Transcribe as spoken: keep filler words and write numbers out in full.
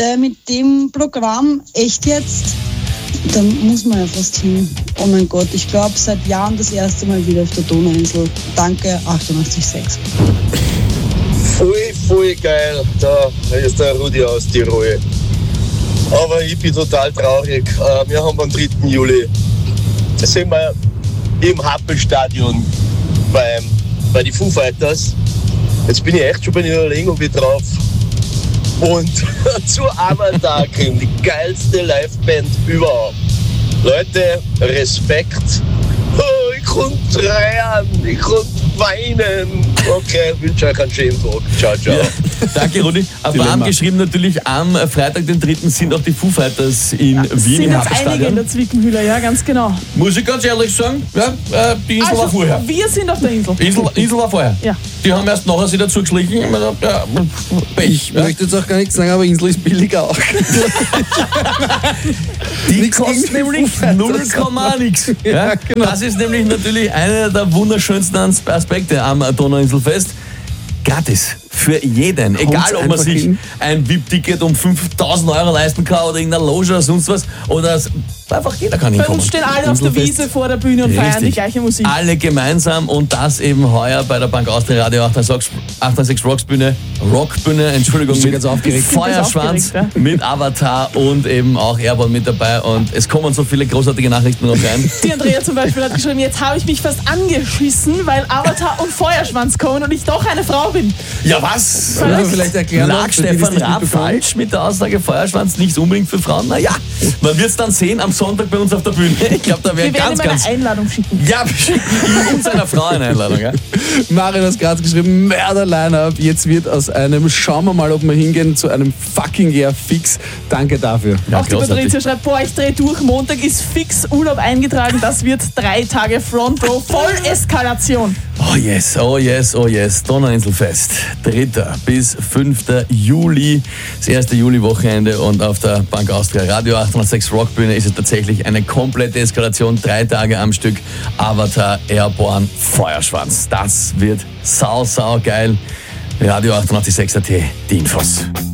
Äh, mit dem Programm, echt jetzt, da muss man ja fast hin. Oh mein Gott, ich glaube seit Jahren das erste Mal wieder auf der Donauinsel. Danke, achtundachtzig Komma sechs. Voll, voll geil. Da ist der Rudi aus Tirol. Aber ich bin total traurig. Wir haben am dritten Juli, da sind wir im Happelstadion beim, bei den Foo Fighters. Jetzt bin ich echt schon bei der Überlegung wie drauf. Und zu Avatar kriegen die geilste Liveband überhaupt. Leute, Respekt. Oh, ich konnte schreien, ich konnte weinen. Okay, ich wünsche euch einen schönen Tag. Ciao, ciao. Ja, danke, Rudi. Aber haben geschrieben natürlich, am Freitag, den dritten sind auch die Foo Fighters in ja, Wien sind im jetzt einige in Hafenstadion. der Zwickenhülle, ja, ganz genau. Muss ich ganz ehrlich sagen, ja, äh, die Insel Also, war vorher. wir sind auf der Insel. Insel, Insel war vorher. Ja. Die haben erst nachher sich dazu geschlichen. Ich meine, ja, Pech. Ich möchte jetzt auch gar nichts sagen, aber Insel ist billiger auch. Die Nichts kostet gegen nämlich Foo Fighters. null Komma nix. Ja, Ja, genau. Das ist nämlich natürlich einer der wunderschönsten Aspekte am Donauinselfest. Gratis. Für jeden. Egal, ob man einfach sich hin. ein V I P-Ticket um fünftausend Euro leisten kann oder in der Loge oder sonst was. Oder es- einfach jeder kann Bei hinkommen. uns stehen alle auf der Inselfest. Wiese vor der Bühne und feiern die Richtig. gleiche Musik. Alle gemeinsam und das eben heuer bei der Bank Austria Radio achtundsechzig Rocks Bühne, Rockbühne, Entschuldigung, Bist du mit ganz aufgeregt? Feuerschwanz, aufgeregt, mit Avatar und eben auch Airborne mit dabei und es kommen so viele großartige Nachrichten noch rein. Die Andrea zum Beispiel hat geschrieben, jetzt habe ich mich fast angeschissen, weil Avatar und Feuerschwanz kommen und ich doch eine Frau bin. Ja, was? Sollen wir vielleicht erklären, Lag für die, die es Stefan nicht Raab mitbekommen? falsch mit der Aussage Feuerschwanz nicht unbedingt für Frauen? Naja, man wird es dann sehen am Sonntag bei uns auf der Bühne. Ich glaube, da wäre Wir werden ganz, ihm eine ganz... Einladung schicken. Ja, wir schicken uns einer Frau eine Einladung. Ja? Marin hat gerade geschrieben, Mörder-Line-Up. Jetzt wird aus einem, schauen wir mal, ob wir hingehen, zu einem fucking Jahr fix. Danke dafür. Ja, Auch die großartig. Patricia schreibt, boah, ich drehe durch, Montag ist fix Urlaub eingetragen, das wird drei Tage Front Row, Voll-Eskalation. Oh yes, oh yes, oh yes. Donauinselfest. dritter bis fünfter Juli. Das erste Juli-Wochenende und auf der Bank Austria Radio achthundertsechs Rockbühne ist es tatsächlich eine komplette Eskalation. Drei Tage am Stück. Avatar, Airborne, Feuerschwanz. Das wird sau, sau geil. Radio achthundertsechs Punkt at, die Infos.